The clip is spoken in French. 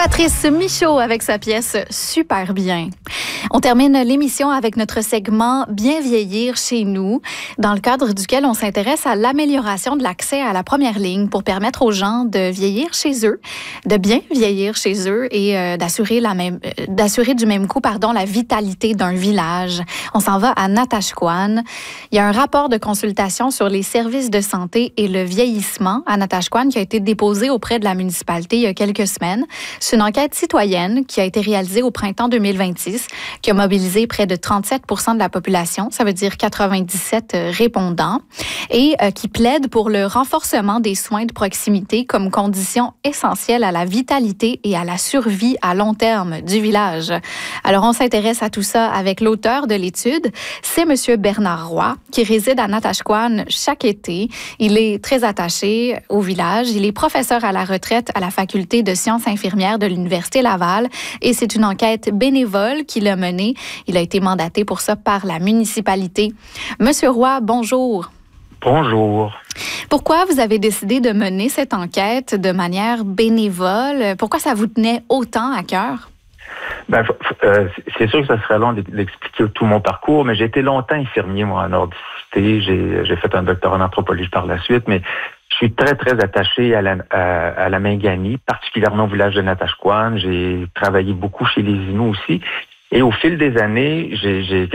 Patrice Michaud avec sa pièce Super bien. On termine l'émission avec notre segment Bien vieillir chez nous, dans le cadre duquel on s'intéresse à l'amélioration de l'accès à la première ligne pour permettre aux gens de vieillir chez eux, de bien vieillir chez eux et d'assurer du même coup la vitalité d'un village. On s'en va à Natashquan. Il y a un rapport de consultation sur les services de santé et le vieillissement à Natashquan qui a été déposé auprès de la municipalité il y a quelques semaines. C'est une enquête citoyenne qui a été réalisée au printemps 2026, qui a mobilisé près de 37 % de la population, ça veut dire 97 répondants, et qui plaide pour le renforcement des soins de proximité comme condition essentielle à la vitalité et à la survie à long terme du village. Alors, on s'intéresse à tout ça avec l'auteur de l'étude. C'est M. Bernard Roy, qui réside à Natashquan chaque été. Il est très attaché au village. Il est professeur à la retraite à la faculté de sciences infirmières de l'Université Laval et c'est une enquête bénévole qu'il a menée. Il a été mandaté pour ça par la municipalité. Monsieur Roy, bonjour. Bonjour. Pourquoi vous avez décidé de mener cette enquête de manière bénévole? Pourquoi ça vous tenait autant à cœur? C'est sûr que ça serait long d'expliquer tout mon parcours, mais j'ai été longtemps infirmier, moi, en nordicité. J'ai fait un doctorat en anthropologie par la suite, mais je suis très, très attaché à la Mingani, particulièrement au village de Natashquan. J'ai travaillé beaucoup chez les Inuits aussi. Et au fil des années, j'ai